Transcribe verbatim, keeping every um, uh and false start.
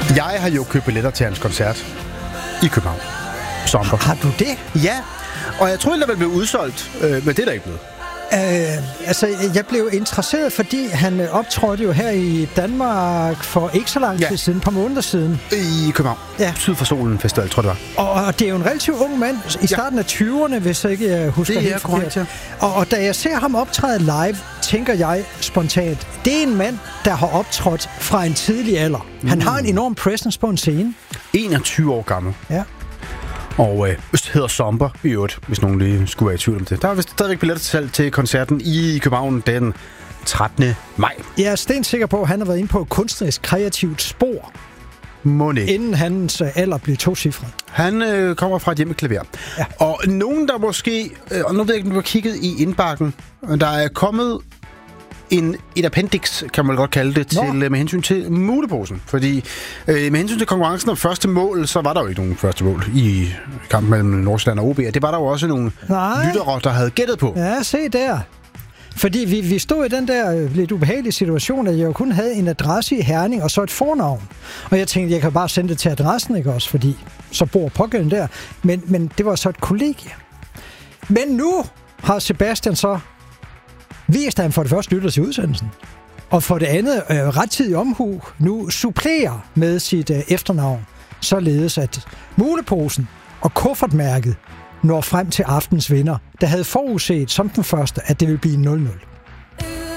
Jeg har jo købt billetter til hans koncert i København. Sommer. Har du det? Ja, og jeg troede, der ville blive udsolgt, øh, men det er der ikke blevet. Uh, altså, jeg blev interesseret, fordi han optrådte jo her i Danmark for ikke så lang tid ja. siden, et par måneder siden. I København. Ja. Syd for Solen Festival, tror jeg, det var. Og, og det er jo en relativt ung mand, i starten ja. af tyverne, hvis jeg ikke husker det er helt korrekt, ja. og, og da jeg ser ham optræde live, tænker jeg spontant, det er en mand, der har optrådt fra en tidlig alder. Mm. Han har en enorm presence på en scene. enogtyve år gammel. Ja. Og øh, hedder Somber i øvrigt, hvis nogen lige skulle være i tvivl om det. Der er vist stadigvæk billetter til salg til koncerten i København den trettende maj. Jeg er stensikker på, at han har været inde på et kunstnerisk kreativt spor, Monet. inden hans alder blev tocifret. Han øh, kommer fra et hjem med klaver. Ja. Og nogen, der måske... Øh, og nu ved jeg ikke, om du har kigget i indbakken. Der er kommet en, et appendix, kan man godt kalde det, til, med hensyn til muleposen. Fordi øh, med hensyn til konkurrencen om første mål, så var der jo ikke nogen første mål i kampen mellem Nordsjælland og O B. Det var der jo også nogle Nej. lyttere, der havde gættet på. Ja, se der. Fordi vi, vi stod i den der lidt ubehagelige situation, at jeg jo kun havde en adresse i Herning og så et fornavn. Og jeg tænkte, jeg kan bare sende det til adressen, ikke også? Fordi så bor pågældende der. Men, men det var så et kollegie. Men nu har Sebastian så vist, at han for det første lytter til udsendelsen. Og for det andet, øh, rettidig omhu, nu supplerer med sit øh, efternavn, således at muleposen og kuffertmærket når frem til aftens vinder, der havde forudset som den første, at det ville blive nul nul.